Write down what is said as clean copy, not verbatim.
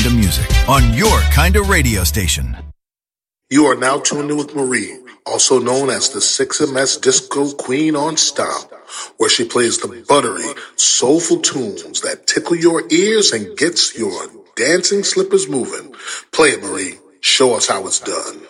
kind of music on your kind of radio station. You are now tuned in with Marie, also known as the 6MS Disco Queen on Stomp, where she plays the buttery, soulful tunes that tickle your ears and gets your dancing slippers moving. Play it, Marie. Show us how it's done.